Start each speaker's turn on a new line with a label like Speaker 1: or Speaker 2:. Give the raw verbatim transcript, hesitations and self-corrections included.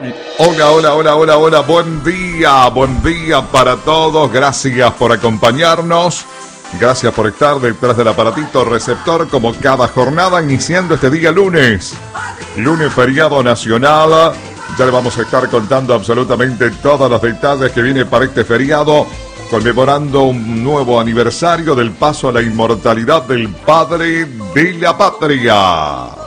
Speaker 1: Hola, hola, hola, hola, hola, buen día, buen día para todos, gracias por acompañarnos, gracias por estar detrás del aparatito receptor como cada jornada, iniciando este día lunes, lunes feriado nacional. Ya le vamos a estar contando absolutamente todos los detalles que viene para este feriado, conmemorando un nuevo aniversario del paso a la inmortalidad del padre de la patria.